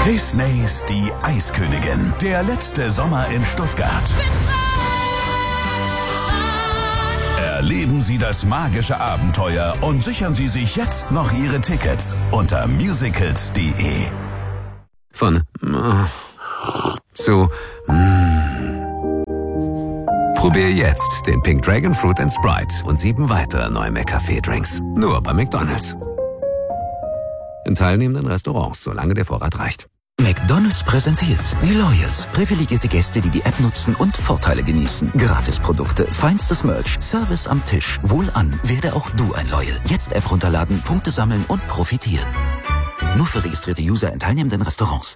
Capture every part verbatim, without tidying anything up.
Disneys Die Eiskönigin. Der letzte Sommer in Stuttgart. Erleben Sie das magische Abenteuer und sichern Sie sich jetzt noch Ihre Tickets unter musicals punkt de. Von äh, zu mm. Probier jetzt den Pink Dragon Fruit and Sprite und sieben weitere neue McCafé-Drinks. Nur bei McDonald's. In teilnehmenden Restaurants, solange der Vorrat reicht. McDonald's präsentiert die Loyals. Privilegierte Gäste, die die App nutzen und Vorteile genießen. Gratisprodukte, feinstes Merch, Service am Tisch. Wohlan, werde auch du ein Loyal. Jetzt App runterladen, Punkte sammeln und profitieren. Nur für registrierte User in teilnehmenden Restaurants.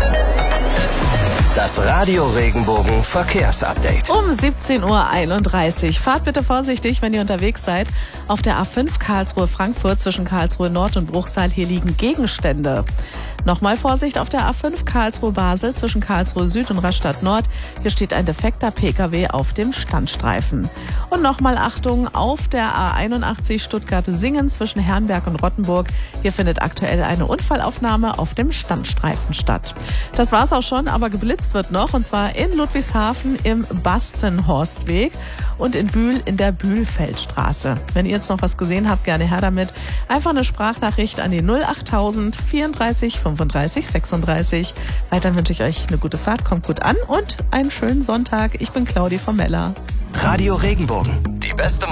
Das Radio Regenbogen Verkehrsupdate. Um siebzehn Uhr einunddreißig. Fahrt bitte vorsichtig, wenn ihr unterwegs seid. Auf der A fünf Karlsruhe-Frankfurt zwischen Karlsruhe Nord und Bruchsal. Hier liegen Gegenstände. Nochmal Vorsicht auf der A fünf Karlsruhe-Basel zwischen Karlsruhe Süd und Rastatt Nord. Hier steht ein defekter P K W auf dem Standstreifen. Und nochmal Achtung auf der A einundachtzig Stuttgart-Singen zwischen Herrenberg und Rottenburg. Hier findet aktuell eine Unfallaufnahme auf dem Standstreifen statt. Das war's auch schon, aber geblitzt wird noch, und zwar in Ludwigshafen im Bastenhorstweg und in Bühl in der Bühlfeldstraße. Wenn ihr jetzt noch was gesehen habt, gerne her damit. Einfach eine Sprachnachricht an die null achttausend vierunddreißig fünfunddreißig sechsunddreißig. Weiter wünsche ich euch eine gute Fahrt, kommt gut an und einen schönen Sonntag. Ich bin Claudi von Meller. Radio Regenbogen, die beste